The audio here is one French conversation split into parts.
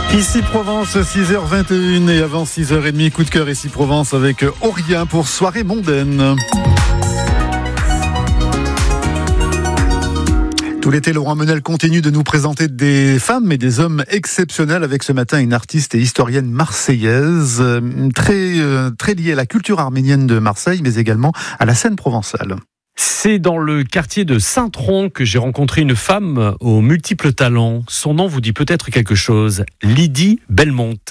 Ici Provence, 6h21 et avant 6h30, coup de cœur ici Provence avec Aurien pour Soirée mondaine. Tout l'été, Laurent Menel continue de nous présenter des femmes et des hommes exceptionnels avec ce matin une artiste et historienne marseillaise très liée à la culture arménienne de Marseille mais également à la scène provençale. C'est dans le quartier de Saint-Tron que j'ai rencontré une femme aux multiples talents. Son nom vous dit peut-être quelque chose. Lydie Belmonte.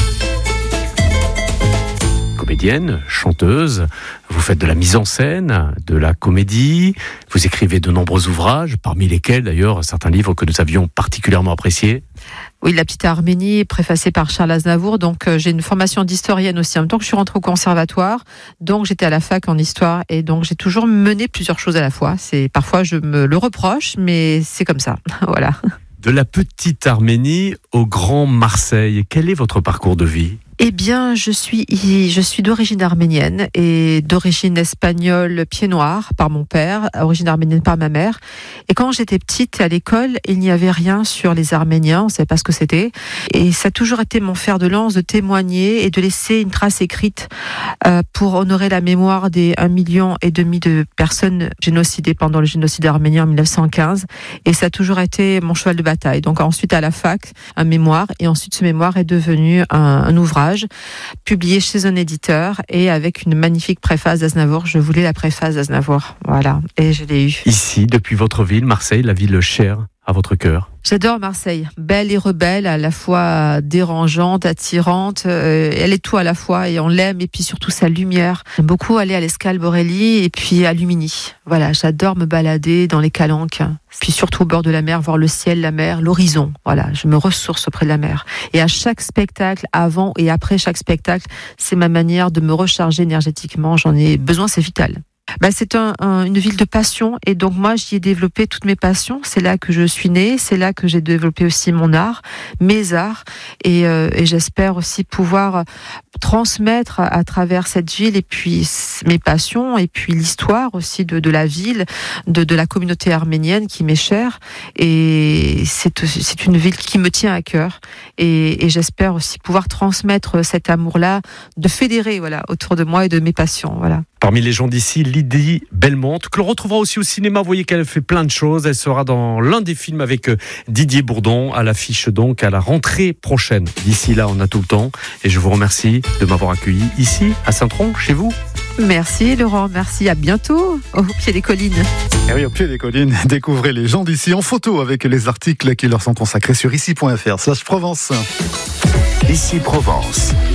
Comédienne, chanteuse, vous faites de la mise en scène, de la comédie, vous écrivez de nombreux ouvrages, parmi lesquels d'ailleurs certains livres que nous avions particulièrement appréciés. Oui, La petite Arménie, préfacée par Charles Aznavour. Donc j'ai une formation d'historienne aussi. En même temps que je suis rentrée au conservatoire, donc j'étais à la fac en histoire et donc j'ai toujours mené plusieurs choses à la fois. Parfois je me le reproche, mais c'est comme ça. Voilà. De la petite Arménie au Grand Marseille, quel est votre parcours de vie ? Eh bien, je suis d'origine arménienne et d'origine espagnole pied noir par mon père, origine arménienne par ma mère. Et quand j'étais petite à l'école, il n'y avait rien sur les Arméniens, on ne savait pas ce que c'était. Et ça a toujours été mon fer de lance de témoigner et de laisser une trace écrite pour honorer la mémoire des 1,5 million de personnes génocidées pendant le génocide arménien en 1915. Et ça a toujours été mon cheval de bataille. Donc ensuite à la fac, un mémoire. Et ensuite ce mémoire est devenu un ouvrage publié chez un éditeur et avec une magnifique préface d'Aznavour. Je voulais la préface d'Aznavour, voilà, et je l'ai eue. Ici, depuis votre ville, Marseille, la ville chère à votre cœur. J'adore Marseille, belle et rebelle, à la fois dérangeante, attirante, elle est tout à la fois et on l'aime, et puis surtout sa lumière. J'aime beaucoup aller à l'Escale Borelli et puis à Lumini. Voilà, j'adore me balader dans les calanques, puis surtout au bord de la mer, voir le ciel, la mer, l'horizon. Voilà, je me ressource auprès de la mer. Et à chaque spectacle, avant et après chaque spectacle, c'est ma manière de me recharger énergétiquement. J'en ai besoin, c'est vital. C'est une ville de passion et donc moi j'y ai développé toutes mes passions. C'est là que je suis née, c'est là que j'ai développé aussi mon art, mes arts et j'espère aussi pouvoir transmettre à travers cette ville et puis mes passions et puis l'histoire aussi de la ville, de la communauté arménienne qui m'est chère et c'est une ville qui me tient à cœur et j'espère aussi pouvoir transmettre cet amour-là, de fédérer autour de moi et de mes passions. Voilà. Parmi les gens d'ici, Lydie Belmonte, que l'on retrouvera aussi au cinéma. Vous voyez qu'elle fait plein de choses. Elle sera dans l'un des films avec Didier Bourdon, à l'affiche donc à la rentrée prochaine. D'ici là, on a tout le temps. Et je vous remercie de m'avoir accueilli ici, à Saint-Tron, chez vous. Merci Laurent, merci. À bientôt, au pied des collines. Et oui, au pied des collines, découvrez les gens d'ici en photo avec les articles qui leur sont consacrés sur ici.fr/Provence. Ici Provence.